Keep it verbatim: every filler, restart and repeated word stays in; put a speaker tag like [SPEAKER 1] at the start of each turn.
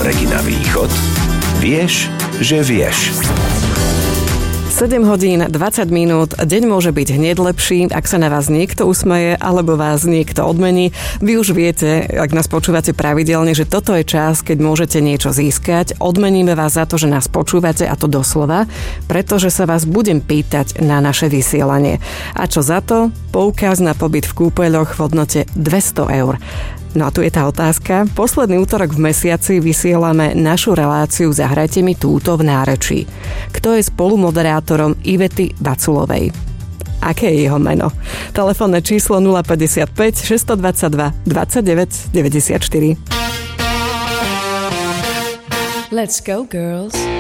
[SPEAKER 1] Regina Východ. Vieš, že vieš.
[SPEAKER 2] sedem hodín dvadsať minút, deň môže byť hneď lepší, ak sa na vás niekto usmeje alebo vás niekto odmení. Vy už viete, ak nás počúvate pravidelne, že toto je čas, keď môžete niečo získať. Odmeníme vás za to, že nás počúvate, a to doslova, pretože sa vás budem pýtať na naše vysielanie. A čo za to? Poukaz na pobyt v kúpeľoch v hodnote dvesto eur. No a tu je tá otázka. Posledný útorok v mesiaci vysielame našu reláciu Zahrajte mi túto v nárečí. Kto je spolumoderátorom Ivety Vaculovej? Aké je jeho meno? Telefónne číslo nula päťdesiatpäť šesťstodvadsaťdva dvadsaťdeväť deväťdesiatštyri.
[SPEAKER 3] Let's go, girls.